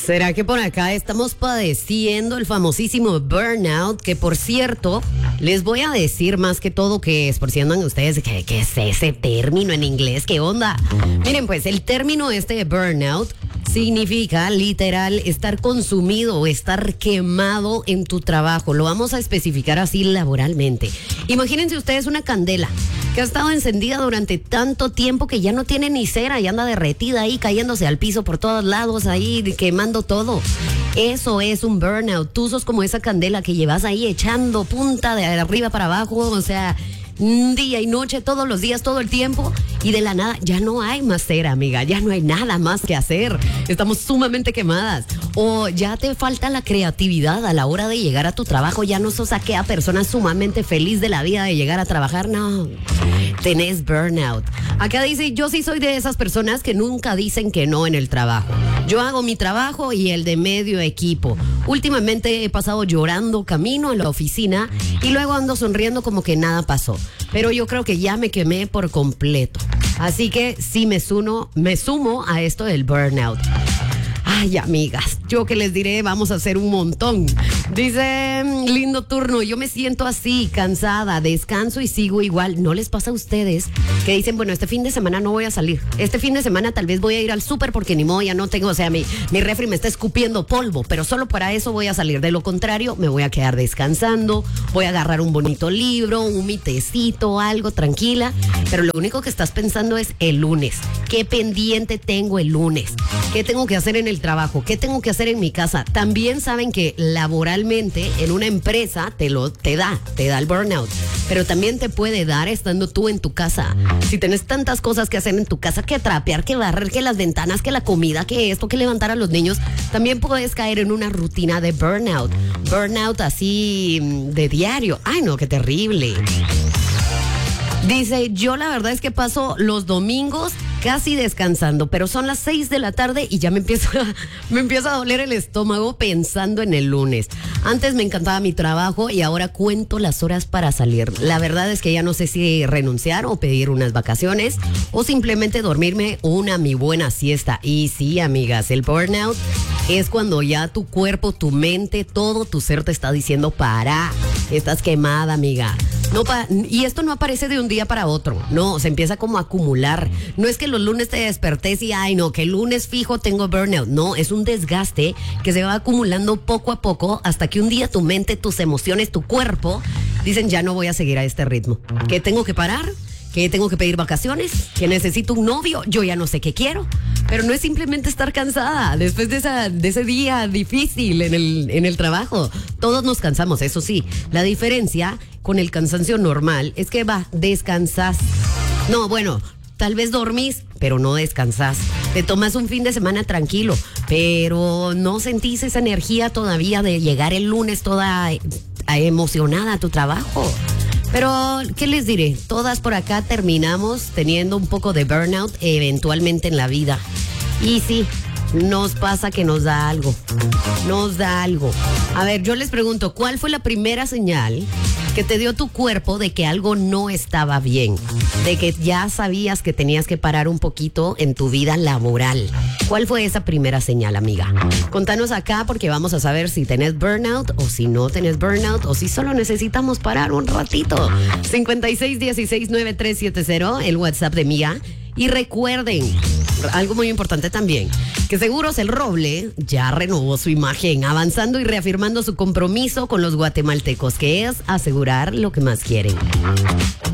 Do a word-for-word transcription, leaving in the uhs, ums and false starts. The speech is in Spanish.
¿Será que por acá estamos padeciendo el famosísimo burnout? Que por cierto, les voy a decir más que todo que es, por si andan ustedes, ¿qué, qué es ese término en inglés? ¿Qué onda? Miren, pues el término este de burnout significa literal estar consumido o estar quemado en tu trabajo. Lo vamos a especificar así laboralmente. Imagínense ustedes una candela que ha estado encendida durante tanto tiempo que ya no tiene ni cera y anda derretida ahí, cayéndose al piso por todos lados, ahí quemando todo. Eso es un burnout. Tú sos como esa candela que llevas ahí echando punta de arriba para abajo, o sea, día y noche, todos los días, todo el tiempo, y de la nada ya no hay más cera, amiga, ya no hay nada más que hacer, estamos sumamente quemadas, o ya te falta la creatividad a la hora de llegar a tu trabajo, ya no sos aquella persona sumamente feliz de la vida de llegar a trabajar, no, tenés burnout. Acá dice, yo sí soy de esas personas que nunca dicen que no en el trabajo. Yo hago mi trabajo y el de medio equipo. Últimamente he pasado llorando camino a la oficina y luego ando sonriendo como que nada pasó. Pero yo creo que ya me quemé por completo. Así que sí me sumo, me sumo a esto del burnout. Ay, amigas, yo que les diré, vamos a hacer un montón. Dice, lindo turno, yo me siento así, cansada, descanso y sigo igual. ¿No les pasa a ustedes que dicen, bueno, este fin de semana no voy a salir? Este fin de semana tal vez voy a ir al súper porque ni modo, ya no tengo, o sea, mi, mi refri me está escupiendo polvo, pero solo para eso voy a salir. De lo contrario, me voy a quedar descansando, voy a agarrar un bonito libro, un mitecito, algo, tranquila. Pero lo único que estás pensando es el lunes. ¿Qué pendiente tengo el lunes? ¿Qué tengo que hacer en el trabajo? ¿Qué tengo que hacer en mi casa? También saben que laboralmente en una empresa te lo te da, te da el burnout, pero también te puede dar estando tú en tu casa. Si tenés tantas cosas que hacer en tu casa, que trapear, que barrer, que las ventanas, que la comida, que esto, que levantar a los niños, también puedes caer en una rutina de burnout. Burnout así de diario. Ay, no, qué terrible. Dice, yo la verdad es que paso los domingos casi descansando, pero son las seis de la tarde y ya me empieza, me empieza a doler el estómago pensando en el lunes. Antes me encantaba mi trabajo y ahora cuento las horas para salir. La verdad es que ya no sé si renunciar o pedir unas vacaciones o simplemente dormirme una mi buena siesta. Y sí, amigas, el burnout es cuando ya tu cuerpo, tu mente, todo tu ser te está diciendo para, estás quemada, amiga. No pa- y esto no aparece de un día para otro, no, se empieza como a acumular. No es que los lunes te despertés y, ay no, que el lunes fijo tengo burnout. No, es un desgaste que se va acumulando poco a poco hasta que un día tu mente, tus emociones, tu cuerpo dicen, ya no voy a seguir a este ritmo. ¿Que tengo que parar? ¿Que tengo que pedir vacaciones? ¿Que necesito un novio? Yo ya no sé qué quiero. Pero no es simplemente estar cansada después de, esa, de ese día difícil en el, en el trabajo. Todos nos cansamos, eso sí. La diferencia con el cansancio normal es que va, descansás. No, bueno, tal vez dormís, pero no descansás. Te tomas un fin de semana tranquilo, pero no sentís esa energía todavía de llegar el lunes toda emocionada a tu trabajo. Pero, ¿qué les diré? Todas por acá terminamos teniendo un poco de burnout eventualmente en la vida. Y sí, nos pasa que nos da algo. Nos da algo. A ver, yo les pregunto, ¿cuál fue la primera señal que te dio tu cuerpo de que algo no estaba bien? De que ya sabías que tenías que parar un poquito en tu vida laboral. ¿Cuál fue esa primera señal, amiga? Contanos acá porque vamos a saber si tenés burnout o si no tenés burnout o si solo necesitamos parar un ratito. cincuenta y seis dieciséis noventa y tres setenta, el WhatsApp de Mía. Y recuerden, algo muy importante también, que Seguros El Roble ya renovó su imagen, avanzando y reafirmando su compromiso con los guatemaltecos, que es asegurar lo que más quieren.